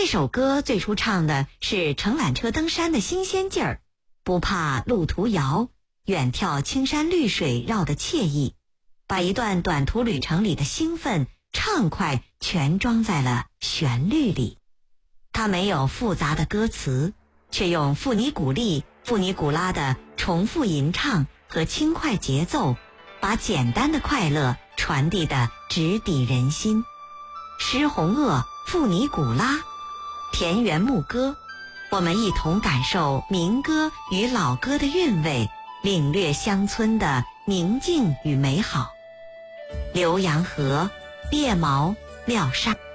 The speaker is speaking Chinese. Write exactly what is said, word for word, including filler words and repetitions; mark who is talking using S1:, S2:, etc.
S1: 首歌最初唱的是乘缆车登山的新鲜劲儿，不怕路途遥，远眺青山绿水绕的惬意，把一段短途旅程里的兴奋畅快全装在了旋律里。它没有复杂的歌词，却用富尼古利、富尼古拉的重复吟唱和轻快节奏，把简单的快乐传递得直抵人心。施洪鄂、富尼古拉，田园牧歌，我们一同感受民歌与老歌的韵味，领略乡村的宁静与美好。浏阳河、猎毛、廖沙。